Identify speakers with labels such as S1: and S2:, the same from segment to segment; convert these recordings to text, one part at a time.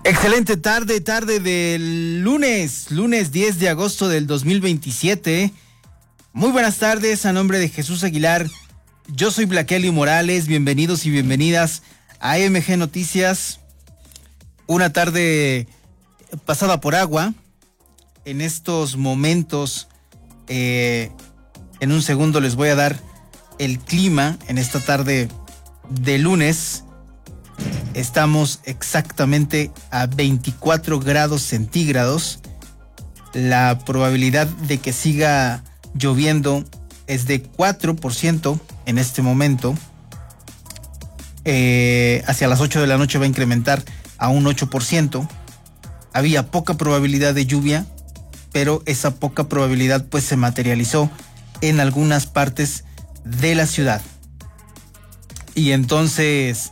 S1: Excelente tarde del lunes 10 de agosto del 2027. Muy buenas tardes, a nombre de Jesús Aguilar. Yo soy Blaquelio Morales, bienvenidos y bienvenidas a AMG Noticias. Una tarde pasada por agua. En estos momentos, en un segundo les voy a dar el clima en esta tarde de lunes. Estamos exactamente a 24 grados centígrados. La probabilidad de que siga lloviendo es de 4% en este momento. Hacia las 8 de la noche va a incrementar a un 8%. Había poca probabilidad de lluvia, pero esa poca probabilidad pues se materializó en algunas partes de la ciudad. Y entonces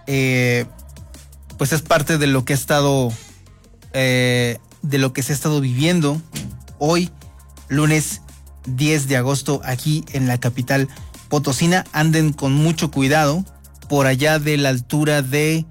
S1: pues es parte de lo que ha estado de lo que se ha estado viviendo hoy, lunes 10 de agosto, aquí en la capital potosina. Anden con mucho cuidado por allá de la altura de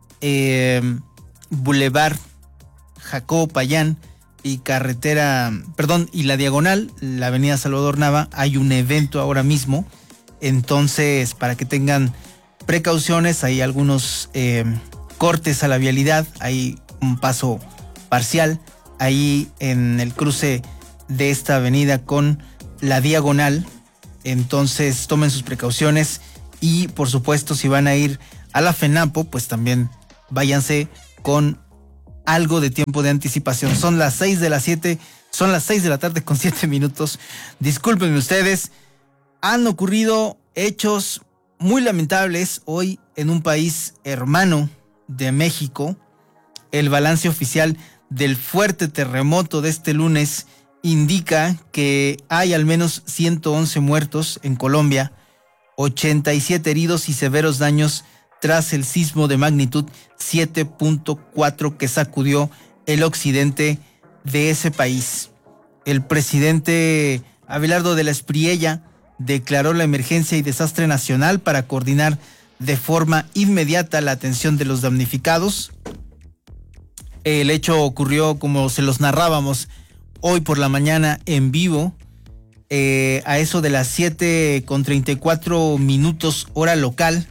S1: Boulevard Jacobo Payán y y la diagonal, la avenida Salvador Nava. Hay un evento ahora mismo, entonces para que tengan precauciones. Hay algunos cortes a la vialidad, hay un paso parcial ahí en el cruce de esta avenida con la diagonal. Entonces tomen sus precauciones y por supuesto si van a ir a la FENAPO pues también váyanse con algo de tiempo de anticipación. Son las 6 de la tarde con 7 minutos. Discúlpenme ustedes, han ocurrido hechos muy lamentables hoy en un país hermano de México. El balance oficial del fuerte terremoto de este lunes indica que hay al menos 111 muertos en Colombia, 87 heridos y severos daños tras el sismo de magnitud 7.4 que sacudió el occidente de ese país. El presidente Abelardo de la Espriella declaró la emergencia y desastre nacional para coordinar de forma inmediata la atención de los damnificados. El hecho ocurrió como se los narrábamos hoy por la mañana en vivo, a eso de las 7:34 hora local,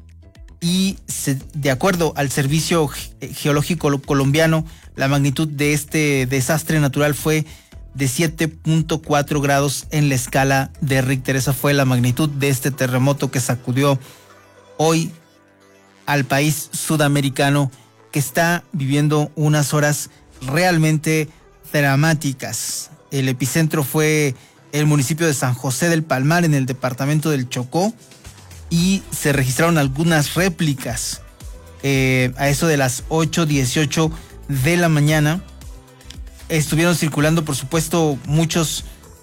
S1: y de acuerdo al Servicio Geológico Colombiano, la magnitud de este desastre natural fue de 7.4 grados en la escala de Richter. Esa fue la magnitud de este terremoto que sacudió hoy al país sudamericano, que está viviendo unas horas realmente dramáticas. El epicentro fue el municipio de San José del Palmar, en el departamento del Chocó, y se registraron algunas réplicas a eso de las 8:18 de la mañana. Estuvieron circulando, por supuesto, muchas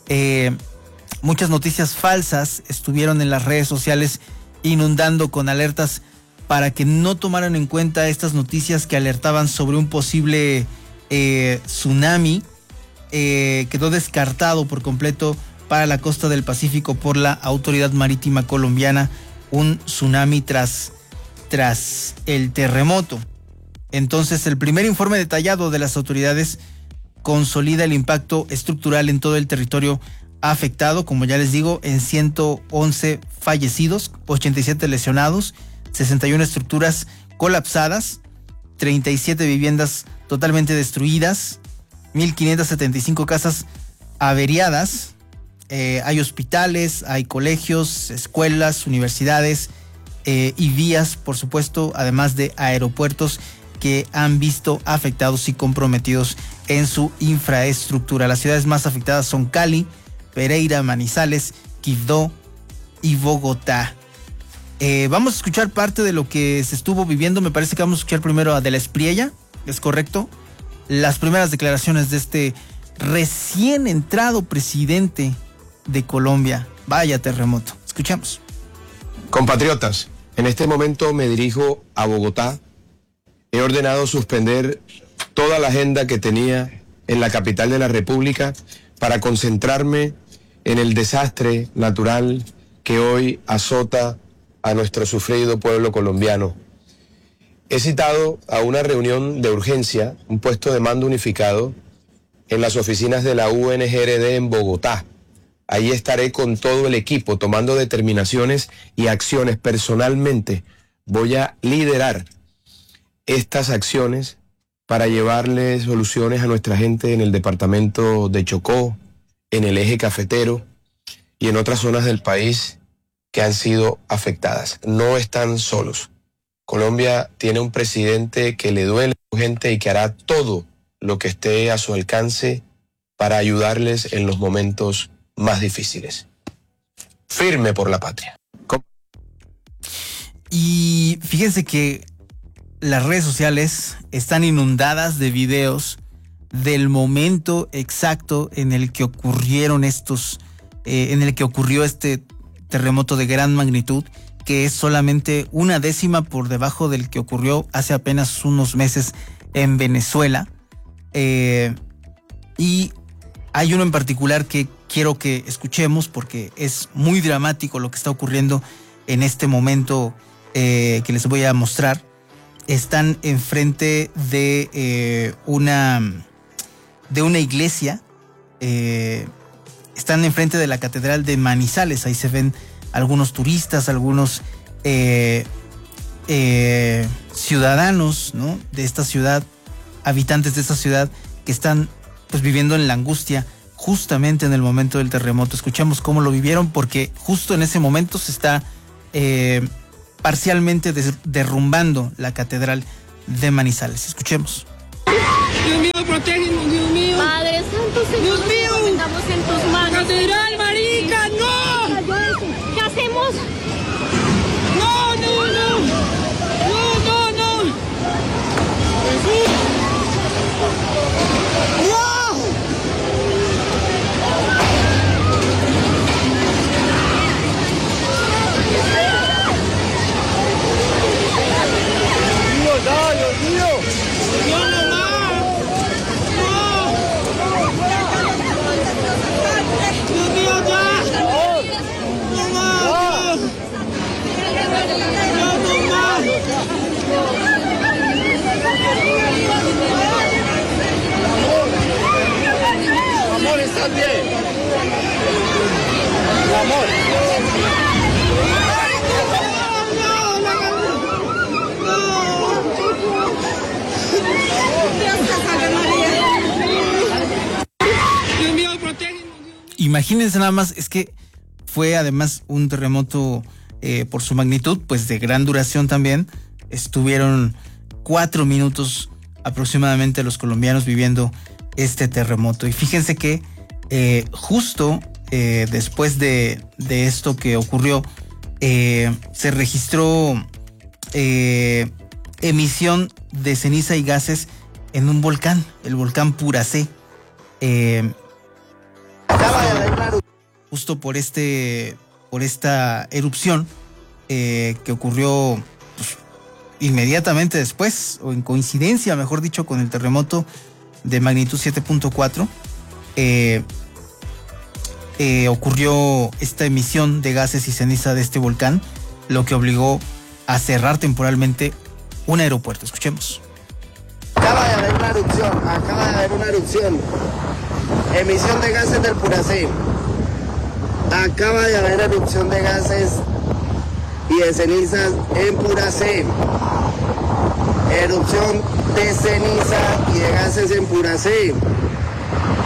S1: noticias falsas estuvieron en las redes sociales inundando con alertas para que no tomaran en cuenta estas noticias que alertaban sobre un posible tsunami. Quedó descartado por completo para la costa del Pacífico por la Autoridad Marítima Colombiana un tsunami tras el terremoto. Entonces, el primer informe detallado de las autoridades consolida el impacto estructural en todo el territorio afectado, como ya les digo, en 111 fallecidos, 87 lesionados, 61 estructuras colapsadas, 37 viviendas totalmente destruidas, 1,575 casas averiadas. Hay hospitales, hay colegios, escuelas, universidades y vías, por supuesto, además de aeropuertos que han visto afectados y comprometidos en su infraestructura. Las ciudades más afectadas son Cali, Pereira, Manizales, Quibdó y Bogotá. Vamos a escuchar parte de lo que se estuvo viviendo. Me parece que vamos a escuchar primero a De la Espriella, ¿es correcto? Las primeras declaraciones de este recién entrado presidente de Colombia. Vaya terremoto. Escuchamos.
S2: Compatriotas, en este momento me dirijo a Bogotá. He ordenado suspender toda la agenda que tenía en la capital de la República para concentrarme en el desastre natural que hoy azota a nuestro sufrido pueblo colombiano. he citado a una reunión de urgencia, un puesto de mando unificado en las oficinas de la UNGRD en Bogotá. Ahí estaré con todo el equipo tomando determinaciones y acciones. Personalmente voy a liderar estas acciones para llevarle soluciones a nuestra gente en el departamento de Chocó, en el eje cafetero y en otras zonas del país que han sido afectadas. No están solos. Colombia tiene un presidente que le duele a su gente y que hará todo lo que esté a su alcance para ayudarles en los momentos más difíciles. Firme por la patria.
S1: Y fíjense que las redes sociales están inundadas de videos del momento exacto en el que ocurrieron en el que ocurrió este terremoto de gran magnitud, que es solamente una décima por debajo del que ocurrió hace apenas unos meses en Venezuela. Y hay uno en particular que quiero que escuchemos porque es muy dramático lo que está ocurriendo en este momento que les voy a mostrar. Están enfrente de una iglesia, están enfrente de la Catedral de Manizales. Ahí se ven algunos turistas, algunos ciudadanos, ¿no?, de esta ciudad, habitantes de esta ciudad que están pues viviendo en la angustia justamente en el momento del terremoto. Escuchamos cómo lo vivieron porque justo en ese momento se está parcialmente derrumbando la Catedral de Manizales. Escuchemos.
S3: Dios mío, protégenos, Dios mío.
S4: Padre Santo, Señor,
S3: Dios mío.
S4: estamos en tus manos.
S3: Catedral, marica, no.
S4: ¿Qué hacemos?
S3: No, no, no. No, no, no. Jesús. No. Dios mío. Dios no más. No. Dios mío, ya. No más. No, no más. Amor, ¿estás bien? Amor. Dios mío, protégenos.
S1: Imagínense nada más, es que fue además un terremoto por su magnitud, pues de gran duración también. Estuvieron 4 minutos aproximadamente los colombianos viviendo este terremoto. Y fíjense que justo después de esto que ocurrió, se registró emisión de ceniza y gases en un volcán, el volcán Puracé. Justo por esta erupción que ocurrió pues, inmediatamente después, o en coincidencia, mejor dicho, con el terremoto de magnitud 7.4, ocurrió esta emisión de gases y ceniza de este volcán, lo que obligó a cerrar temporalmente un aeropuerto. Escuchemos.
S5: Acaba de haber una erupción. Emisión de gases del Puracé. Acaba de haber erupción de gases y de cenizas en Puracé. Erupción de ceniza y de gases en Puracé.